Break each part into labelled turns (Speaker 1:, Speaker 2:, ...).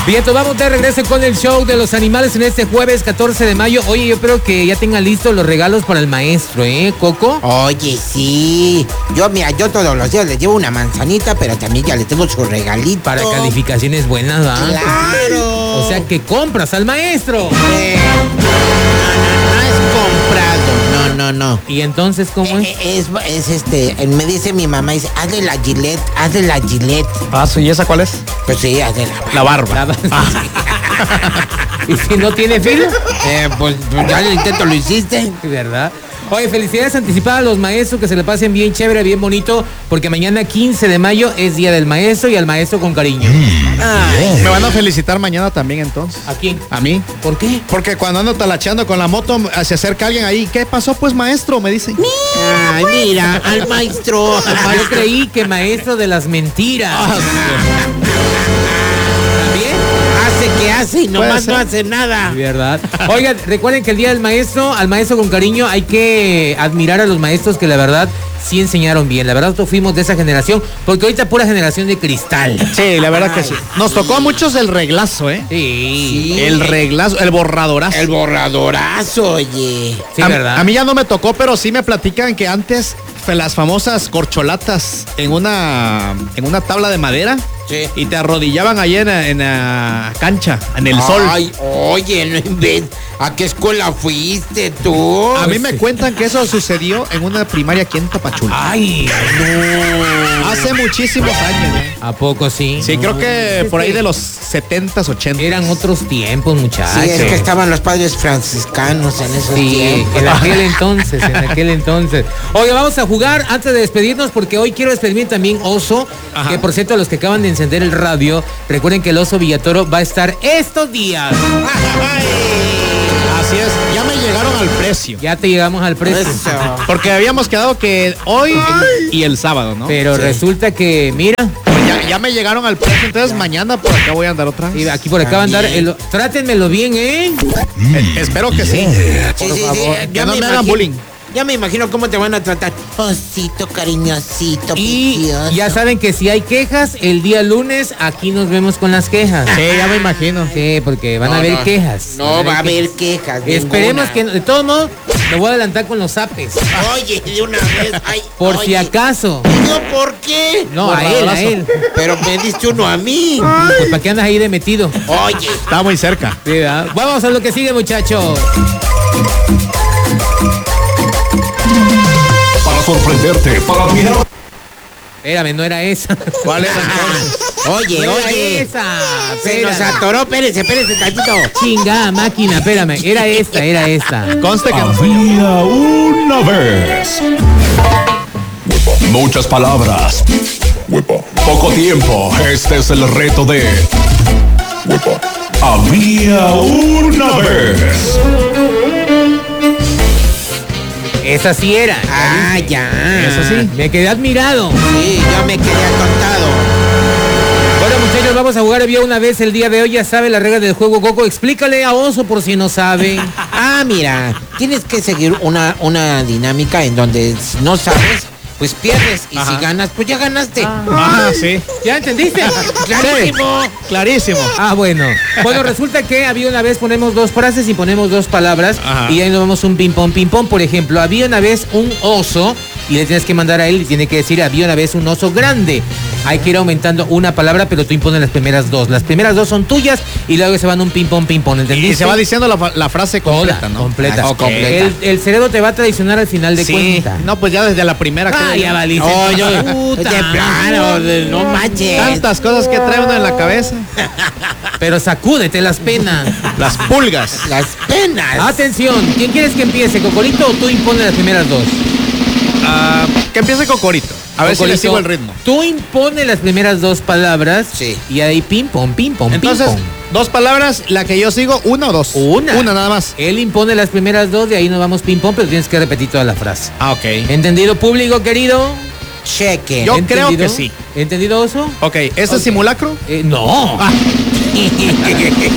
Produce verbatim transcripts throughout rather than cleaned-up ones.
Speaker 1: Bien, vamos de regreso con el show de los animales en este jueves catorce de mayo. Oye, yo creo que ya tengan listos los regalos para el maestro, ¿eh, Coco?
Speaker 2: Oye, sí. Yo, mira, yo todos los días les llevo una manzanita, pero también ya le tengo su regalito.
Speaker 1: Para calificaciones buenas, ¿verdad?
Speaker 2: ¡Claro!
Speaker 1: O sea, que compras al maestro.
Speaker 2: Eh, no, no, no es comprado. No, no, no.
Speaker 1: ¿Y entonces cómo
Speaker 2: eh, es? Es, es este, me dice mi mamá, dice, hazle la Gillette, hazle la Gillette.
Speaker 3: Ah, ¿y esa cuál es?
Speaker 2: Pues sí, hazle
Speaker 3: la barba.
Speaker 1: La barba. Ah. ¿Y si no tiene filo?
Speaker 2: Eh, pues, pues ya el intento lo hiciste.
Speaker 1: ¿Verdad? Oye, felicidades anticipadas a los maestros, que se le pasen bien chévere, bien bonito, porque mañana quince de mayo es Día del Maestro y al maestro con cariño.
Speaker 3: Ay, me van a felicitar mañana también entonces.
Speaker 1: ¿A quién?
Speaker 3: A mí.
Speaker 1: ¿Por qué?
Speaker 3: Porque cuando ando talacheando con la moto, se acerca alguien ahí. ¿Qué pasó, pues, maestro? Me dicen.
Speaker 2: Ay, mira, al maestro.
Speaker 1: Yo creí que maestro de las mentiras. ¿También?
Speaker 2: Hace que hace y nomás no hace nada.
Speaker 1: ¿Verdad? Oigan, recuerden que el Día del Maestro, al maestro con cariño, hay que admirar a los maestros que la verdad sí enseñaron bien. La verdad, nosotros fuimos de esa generación, porque ahorita pura generación de cristal.
Speaker 3: Sí, la verdad que sí. Nos tocó a muchos el reglazo, ¿eh?
Speaker 1: Sí.
Speaker 2: Sí.
Speaker 3: El reglazo, el borradorazo.
Speaker 2: El borradorazo, oye.
Speaker 1: Sí,
Speaker 3: a,
Speaker 1: ¿verdad?
Speaker 3: A mí ya no me tocó, pero sí me platican que antes las famosas corcholatas en una en una tabla de madera.
Speaker 2: Sí.
Speaker 3: Y te arrodillaban ahí en la, en la cancha, en el
Speaker 2: Ay,
Speaker 3: sol.
Speaker 2: Ay, oye, no inventes. ¿A qué escuela fuiste tú?
Speaker 3: A mí me cuentan que eso sucedió en una primaria aquí en Tapachula.
Speaker 1: Ay,
Speaker 2: No.
Speaker 3: Hace muchísimos años, ¿eh?
Speaker 1: ¿a poco sí?
Speaker 3: Sí,
Speaker 1: No.
Speaker 3: creo que
Speaker 1: Es
Speaker 3: por ahí
Speaker 1: que
Speaker 3: de los setentas, ochentas.
Speaker 1: eran otros tiempos, muchachos.
Speaker 2: Sí, es que estaban los padres franciscanos en esos
Speaker 1: Sí,
Speaker 2: tiempos.
Speaker 1: en aquel entonces, en aquel entonces. Oye, vamos a jugar antes de despedirnos, porque hoy quiero despedirme también Oso,
Speaker 3: Ajá.
Speaker 1: que por cierto, a los que acaban de encender el radio, recuerden que el Oso Villatoro va a estar estos días.
Speaker 3: Así es, ya me llegaron al precio.
Speaker 1: Ya te llegamos al precio.
Speaker 2: Eso.
Speaker 3: Porque habíamos quedado que hoy y el sábado, ¿no?
Speaker 1: Pero
Speaker 2: Sí.
Speaker 1: resulta que, mira,
Speaker 3: Pues ya, ya me llegaron al precio, entonces mañana por acá voy a andar otra vez.
Speaker 1: y aquí por acá va a andar, el, trátenmelo bien, ¿eh?
Speaker 3: Eh, espero que sí.
Speaker 2: Sí,
Speaker 3: Por
Speaker 2: sí,
Speaker 3: favor,
Speaker 2: sí.
Speaker 3: que
Speaker 2: Ya
Speaker 3: no me, hagan
Speaker 2: imagino-
Speaker 3: bullying.
Speaker 2: Ya me imagino cómo te van a tratar. Osito, cariñosito,
Speaker 1: Y
Speaker 2: precioso.
Speaker 1: ya saben que si hay quejas, el día lunes aquí nos vemos con las quejas.
Speaker 3: Sí, ya me imagino.
Speaker 1: Sí, porque van a
Speaker 2: No,
Speaker 1: haber
Speaker 2: no,
Speaker 1: quejas.
Speaker 2: No
Speaker 1: Van
Speaker 2: va a haber
Speaker 1: quejas.
Speaker 2: quejas.
Speaker 1: Esperemos
Speaker 2: ninguna.
Speaker 1: que, de todos modos, me voy a adelantar con los zapes.
Speaker 2: Oye, de una vez. Ay,
Speaker 1: Por
Speaker 2: oye.
Speaker 1: si acaso.
Speaker 2: No, ¿por qué?
Speaker 1: No, a él, a él.
Speaker 2: Pero me diste uno a mí.
Speaker 1: Pues para qué andas ahí de metido.
Speaker 2: Oye.
Speaker 3: Está muy cerca.
Speaker 1: Sí, ¿verdad? Vamos a lo que sigue, muchachos.
Speaker 4: Para sorprenderte, para admirar.
Speaker 1: Espérame, no era esa.
Speaker 3: ¿Cuál era entonces?
Speaker 2: Oye,
Speaker 1: No era
Speaker 2: oye.
Speaker 1: esa.
Speaker 2: Se nos
Speaker 1: Espérame.
Speaker 2: atoró, espérese, espérese, tantito.
Speaker 1: Chingada máquina, espérame. Era esta, era esta.
Speaker 3: Conste que no soy yo.
Speaker 4: Había una vez. Muchas palabras. Poco tiempo. Este es el reto de. Había una vez.
Speaker 1: Esa sí era.
Speaker 2: Ah, ya.
Speaker 1: Eso sí. Me quedé admirado.
Speaker 2: Sí, yo me quedé atontado.
Speaker 1: Bueno, muchachos, vamos a jugar Había una vez el día de hoy. Ya sabe la regla del juego, Coco. Explícale a Oso por si no sabe.
Speaker 2: Ah, mira, tienes que seguir una, una dinámica en donde si no sabes, pues pierdes. Y
Speaker 3: Ajá.
Speaker 2: si ganas, pues ya ganaste.
Speaker 3: Ah, sí.
Speaker 1: ¿Ya entendiste?
Speaker 2: Clarísimo.
Speaker 3: Clarísimo.
Speaker 1: Ah, bueno. Bueno, resulta que había una vez, ponemos dos frases y ponemos dos palabras.
Speaker 3: Ajá.
Speaker 1: Y ahí nos vamos un ping-pong, ping-pong. Por ejemplo, había una vez un oso y le tienes que mandar a él y tiene que decir, había una vez un oso grande. Hay que ir aumentando una palabra, pero tú impones las primeras dos. Las primeras dos son tuyas y luego se van un ping-pong, ping-pong. ¿Entendiste?
Speaker 3: Y se va diciendo la, fa- la frase completa,
Speaker 1: Toda,
Speaker 3: ¿no?
Speaker 1: completa.
Speaker 3: Ah, ok.
Speaker 1: El, el cerebro te va a traicionar al final de
Speaker 3: Sí.
Speaker 1: cuenta.
Speaker 3: No, pues ya desde la primera.
Speaker 1: Ah,
Speaker 3: creo
Speaker 1: ya
Speaker 3: yo.
Speaker 1: valiste.
Speaker 2: Oye, oye,
Speaker 1: Puta.
Speaker 2: de plano, de- no manches.
Speaker 3: Tantas cosas que trae uno en la cabeza.
Speaker 1: Pero sacúdete las penas.
Speaker 3: Las pulgas.
Speaker 2: Las penas.
Speaker 1: Atención, ¿quién quieres que empiece, Cocolito, o tú impones las primeras dos?
Speaker 3: Ah, que empiece Cocorito. A ver si le
Speaker 1: Cocolito,
Speaker 3: sigo el ritmo.
Speaker 1: Tú impones las primeras dos palabras.
Speaker 2: Sí.
Speaker 1: Y ahí ping pong, ping pong,
Speaker 3: Entonces,
Speaker 1: ping pong.
Speaker 3: dos palabras, la que yo sigo, una o dos.
Speaker 1: Una.
Speaker 3: Una nada más.
Speaker 1: Él impone las primeras dos, de ahí nos vamos ping pong, pero tienes que repetir toda la frase.
Speaker 3: Ah, ok.
Speaker 1: ¿Entendido, público querido?
Speaker 2: Cheque.
Speaker 3: Yo
Speaker 1: ¿Entendido?
Speaker 3: creo que sí.
Speaker 1: ¿Entendido, Oso?
Speaker 3: Ok, ¿este
Speaker 1: Ok.
Speaker 3: es simulacro?
Speaker 1: Eh, no.
Speaker 3: Ah.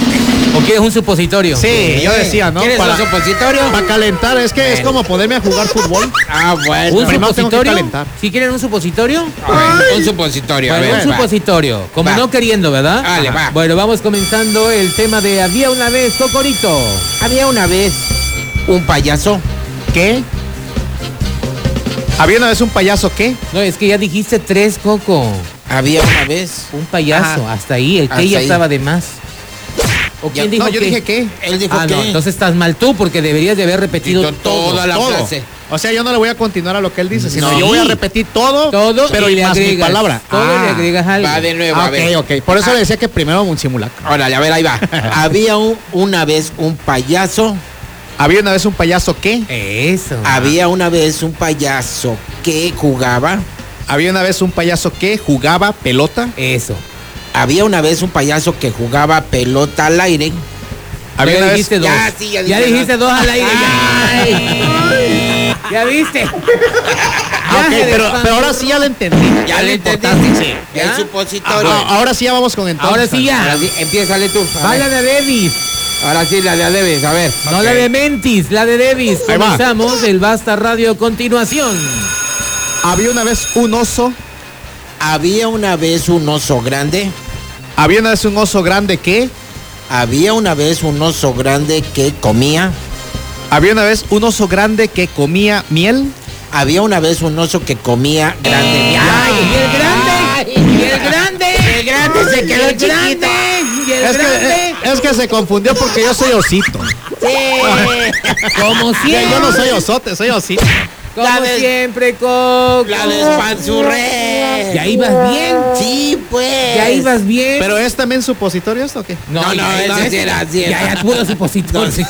Speaker 1: ¿O quieres un supositorio?
Speaker 3: Sí, yo decía, ¿no?
Speaker 2: ¿Quieres
Speaker 3: Para,
Speaker 2: un supositorio?
Speaker 3: para calentar, es que es como ponerme a jugar fútbol.
Speaker 2: Ah, bueno.
Speaker 1: ¿Un
Speaker 3: Primero tengo que
Speaker 1: supositorio?
Speaker 3: calentar.
Speaker 1: ¿Si quieren un supositorio?
Speaker 2: Bueno, un supositorio.
Speaker 1: Bueno,
Speaker 2: a ver,
Speaker 1: un
Speaker 2: va.
Speaker 1: supositorio. Como
Speaker 2: Va.
Speaker 1: no queriendo, ¿verdad?
Speaker 2: Dale, va.
Speaker 1: Bueno, vamos comenzando el tema de Había una vez, Cocorito.
Speaker 2: Había una vez un payaso.
Speaker 3: ¿Qué? Había una vez un payaso, ¿qué?
Speaker 1: No, es que ya dijiste tres, Coco.
Speaker 2: Había una vez.
Speaker 1: Un payaso,
Speaker 3: Ajá.
Speaker 1: hasta ahí. El que
Speaker 2: Hasta
Speaker 1: ya
Speaker 2: ahí.
Speaker 1: estaba de más. ¿O quién
Speaker 2: Ya-
Speaker 1: dijo
Speaker 3: No, yo
Speaker 1: que?
Speaker 3: dije ¿qué?
Speaker 2: Él dijo
Speaker 1: Ah,
Speaker 2: que
Speaker 1: no, entonces estás mal tú porque deberías de haber repetido
Speaker 2: Dijo
Speaker 1: todo.
Speaker 2: toda la
Speaker 3: Todo.
Speaker 2: frase.
Speaker 3: O sea, yo no le voy a continuar a lo que él dice, sino
Speaker 1: No.
Speaker 3: yo voy a repetir todo,
Speaker 1: Todo
Speaker 3: pero
Speaker 1: y
Speaker 3: y
Speaker 1: le
Speaker 3: más mi
Speaker 1: agregas.
Speaker 3: palabra.
Speaker 1: Todo
Speaker 3: Ah.
Speaker 1: le agregas algo.
Speaker 2: Va de nuevo,
Speaker 3: Ah,
Speaker 2: a ver.
Speaker 3: ok, ok. Por eso le decía que primero un simulacro.
Speaker 2: Órale, a ver, ahí va. Había un- una vez un payaso.
Speaker 3: Había una vez un payaso, ¿qué?
Speaker 1: Eso.
Speaker 2: Había una vez un payaso que jugaba.
Speaker 3: Había una vez un payaso que jugaba pelota.
Speaker 1: Eso.
Speaker 2: Había una vez un payaso que jugaba pelota al aire.
Speaker 3: Había
Speaker 1: ya
Speaker 3: una vez.
Speaker 1: dijiste dos.
Speaker 2: Ya, sí, ya
Speaker 1: Ya
Speaker 2: dije
Speaker 1: dijiste dos al aire. Ya. ¿Ya viste?
Speaker 3: Ah, ok,
Speaker 1: Ya se
Speaker 3: pero,
Speaker 1: desfan-
Speaker 3: pero ahora sí ya lo entendí.
Speaker 2: Ya
Speaker 3: lo
Speaker 2: le
Speaker 3: importante.
Speaker 2: entendiste.
Speaker 1: ¿Ya?
Speaker 2: El supositorio.
Speaker 3: Ah, ahora sí ya vamos con entonces.
Speaker 1: Ahora sí ya.
Speaker 2: Ahora sí, empiézale tú. A
Speaker 1: Va
Speaker 2: ver.
Speaker 1: la de Davis.
Speaker 2: Ahora sí, la de Adebes, a ver.
Speaker 1: No la de Mentis, la de Davis.
Speaker 3: Ahí va.
Speaker 1: Comenzamos el Basta Radio a continuación.
Speaker 3: Había una vez un oso.
Speaker 2: Había una vez un oso grande.
Speaker 3: Había una vez un oso grande que.
Speaker 2: Había una vez un oso grande que comía.
Speaker 3: Había una vez un oso grande que comía miel.
Speaker 2: Había una vez un oso que comía grande.
Speaker 1: ¡Ay! ¡Y el grande! ¡Y el grande!
Speaker 2: El grande se quedó
Speaker 1: ¡Y el grande! ¡Y el
Speaker 3: Es
Speaker 1: grande!
Speaker 3: que, es que se confundió porque yo soy osito.
Speaker 1: Como
Speaker 3: Yo,
Speaker 1: siempre.
Speaker 3: yo no soy osote, soy osito.
Speaker 1: Como
Speaker 2: La de-
Speaker 1: siempre, Coco.
Speaker 2: La despanzurré.
Speaker 1: ¿Ya ibas bien?
Speaker 2: Sí, pues.
Speaker 1: ¿Ya ibas bien?
Speaker 3: ¿Pero es también supositorio esto o qué?
Speaker 2: No, no,
Speaker 1: ya-
Speaker 2: ese
Speaker 1: ya-
Speaker 2: sí era, sí era.
Speaker 1: Ya, ya pudo supositorio.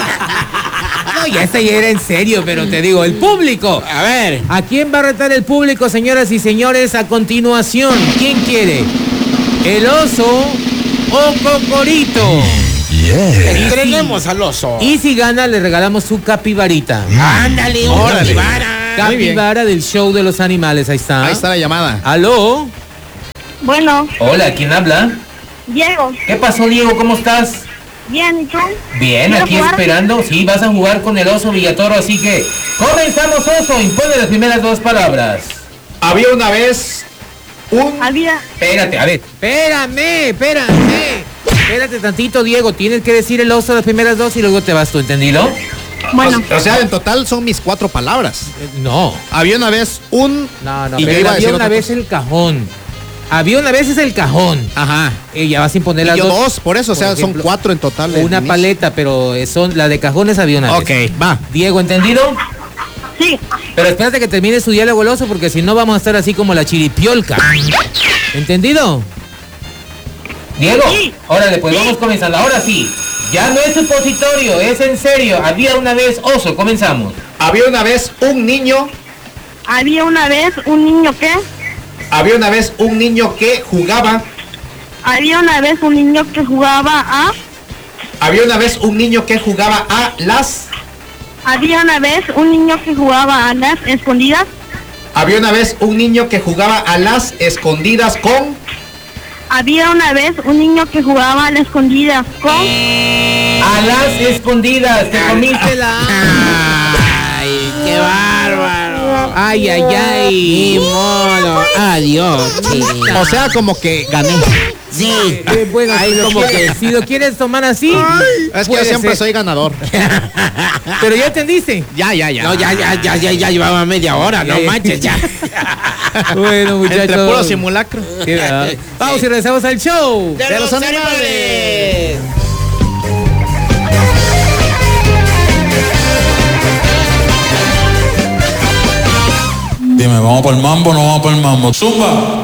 Speaker 1: No, ya esta ya era en serio, pero te digo, el público.
Speaker 2: A ver.
Speaker 1: ¿A quién va a retar el público, señoras y señores, a continuación? ¿Quién quiere? ¿El oso o Cocorito?
Speaker 2: Entreguemos al oso.
Speaker 1: Y si gana, le regalamos su capibarita.
Speaker 2: Ándale, un
Speaker 3: Órale.
Speaker 2: capibara.
Speaker 3: Muy bien.
Speaker 1: Capibara del show de los animales, ahí está.
Speaker 3: Ahí está la llamada.
Speaker 1: ¿Aló?
Speaker 5: Bueno,
Speaker 1: Hola, ¿quién habla?
Speaker 5: Diego,
Speaker 1: ¿Qué pasó, Diego? ¿Cómo estás?
Speaker 5: bien, ¿y tú?
Speaker 1: Bien,
Speaker 5: ¿Quieres
Speaker 1: aquí
Speaker 5: jugar?
Speaker 1: esperando. Sí, vas a jugar con el oso Villatoro, así que comenzamos, oso. Impone las primeras dos palabras.
Speaker 3: Había una vez un.
Speaker 5: Había,
Speaker 1: Espérate, a ver. Espérame, espérame. Espérate tantito, Diego. Tienes que decir el oso las primeras dos y luego te vas tú, ¿entendido?
Speaker 5: bueno,
Speaker 3: O sea, en total son mis cuatro palabras.
Speaker 1: Eh, No.
Speaker 3: Había una vez un.
Speaker 1: No, no.
Speaker 3: Y yo
Speaker 1: pero
Speaker 3: iba a
Speaker 1: había
Speaker 3: decir
Speaker 1: una
Speaker 3: otra
Speaker 1: vez
Speaker 3: cosa.
Speaker 1: el cajón. Había una vez es el cajón.
Speaker 3: Ajá.
Speaker 1: Y ya vas a imponer
Speaker 3: Y
Speaker 1: las
Speaker 3: yo
Speaker 1: dos.
Speaker 3: dos, por eso, o
Speaker 1: Por
Speaker 3: sea,
Speaker 1: ejemplo,
Speaker 3: son cuatro en total. del
Speaker 1: Una
Speaker 3: inicio.
Speaker 1: paleta, pero son la de cajones había una
Speaker 3: Ok,
Speaker 1: vez.
Speaker 3: va.
Speaker 1: Diego, ¿entendido?
Speaker 5: sí,
Speaker 1: Pero espérate que termine su diálogo el oso porque si no vamos a estar así como la chiripiolca. ¿Entendido? Diego,
Speaker 5: Sí.
Speaker 1: órale, pues vamos comenzando. Ahora sí, ya no es supositorio, es en serio. Había una vez oso, comenzamos.
Speaker 3: Había una vez un niño.
Speaker 5: había una vez un niño que,
Speaker 3: Había una vez un niño que jugaba.
Speaker 5: había una vez un niño que jugaba a,
Speaker 3: Había una vez un niño que jugaba a las.
Speaker 5: había una vez un niño que jugaba a las escondidas,
Speaker 3: Había una vez un niño que jugaba a las escondidas con.
Speaker 5: había una vez un niño que jugaba a las escondidas con,
Speaker 1: A las escondidas, te comiste la...
Speaker 2: Ay, qué bárbaro.
Speaker 1: Ay, ay, ay.
Speaker 2: Ni modo. Adiós. Sí.
Speaker 3: O sea, como que gané.
Speaker 2: Sí.
Speaker 1: Eh, bueno,
Speaker 2: Ay,
Speaker 1: si, lo
Speaker 2: como
Speaker 1: quieres,
Speaker 2: que-
Speaker 1: si lo quieres tomar así,
Speaker 3: Es que yo
Speaker 1: puede
Speaker 3: siempre
Speaker 1: ser.
Speaker 3: soy ganador.
Speaker 1: Pero ya entendiste.
Speaker 3: Ya, ya, ya.
Speaker 2: No, ya, ya, ya, ya, ya llevaba media hora, no
Speaker 1: Ya, ya.
Speaker 2: manches, ya.
Speaker 1: Bueno, muchachos.
Speaker 3: Entre puro simulacro.
Speaker 1: Sí, ¿verdad? Vamos y regresamos al show.
Speaker 2: ¡De los animales!
Speaker 6: Dime, ¿vamos para el mambo o no vamos para el mambo? ¡Zumba!